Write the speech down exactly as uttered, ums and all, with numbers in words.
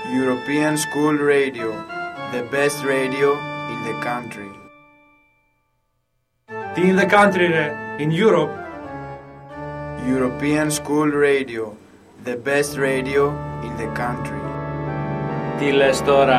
European School Radio, the best radio in the country. Τι in the country, ρε, in Europe. European School Radio, the best radio in the country. Τι λες τώρα?